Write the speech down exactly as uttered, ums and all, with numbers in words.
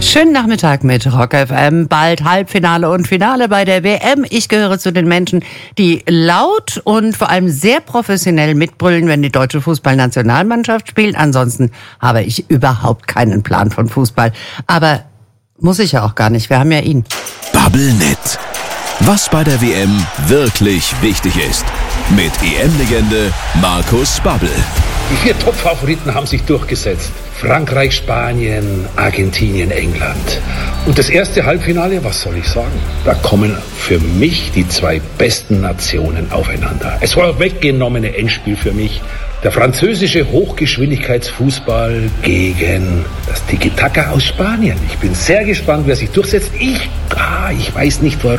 Schönen Nachmittag mit Rock F M. Bald Halbfinale und Finale bei der W M. Ich gehöre zu den Menschen, die laut und vor allem sehr professionell mitbrüllen, wenn die deutsche Fußballnationalmannschaft spielt. Ansonsten habe ich überhaupt keinen Plan von Fußball. Aber muss ich ja auch gar nicht. Wir haben ja ihn. Bubblenet. Was bei der W M wirklich wichtig ist. Mit E M-Legende Markus Babbel. Die vier Top-Favoriten haben sich durchgesetzt. Frankreich, Spanien, Argentinien, England. Und das erste Halbfinale, was soll ich sagen? Da kommen für mich die zwei besten Nationen aufeinander. Es war weggenommene Endspiel für mich. Der französische Hochgeschwindigkeitsfußball gegen das Tiki-Taka aus Spanien. Ich bin sehr gespannt, wer sich durchsetzt. Ich, ah, ich weiß nicht warum.